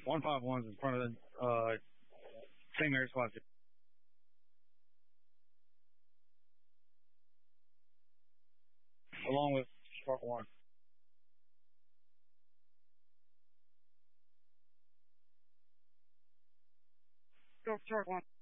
151's in front of the St. Mary's Squad. Along with Spark 1. Go, Shark 1.